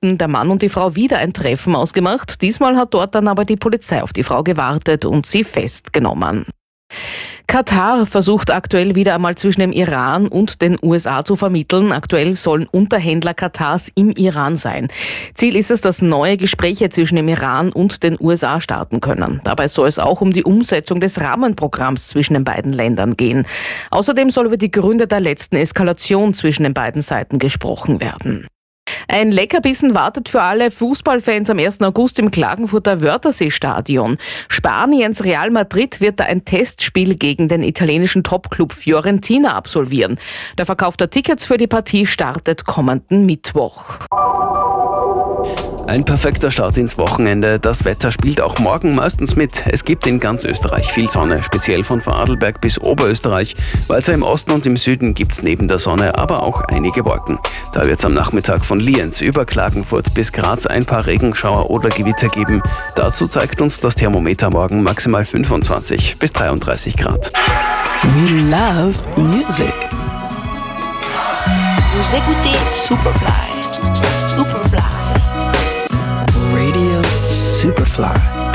hatten der Mann und die Frau wieder ein Treffen ausgemacht. Diesmal hat dort dann aber die Polizei auf die Frau gewartet und sie festgenommen. Katar versucht aktuell wieder einmal zwischen dem Iran und den USA zu vermitteln. Aktuell sollen Unterhändler Katars im Iran sein. Ziel ist es, dass neue Gespräche zwischen dem Iran und den USA starten können. Dabei soll es auch um die Umsetzung des Rahmenprogramms zwischen den beiden Ländern gehen. Außerdem soll über die Gründe der letzten Eskalation zwischen den beiden Seiten gesprochen werden. Ein Leckerbissen wartet für alle Fußballfans am 1. August im Klagenfurter Wörthersee-Stadion. Spaniens Real Madrid wird da ein Testspiel gegen den italienischen Topclub Fiorentina absolvieren. Der Verkauf der Tickets für die Partie startet kommenden Mittwoch. Ein perfekter Start ins Wochenende. Das Wetter spielt auch morgen meistens mit. Es gibt in ganz Österreich viel Sonne, speziell von Vorarlberg bis Oberösterreich. Weiter im Osten und im Süden gibt's neben der Sonne aber auch einige Wolken. Da wird's am Nachmittag von Lienz über Klagenfurt bis Graz ein paar Regenschauer oder Gewitter geben. Dazu zeigt uns das Thermometer morgen maximal 25 bis 33 Grad. We love music. Vous écoutez Superfly. Superfly. Radio Superfly.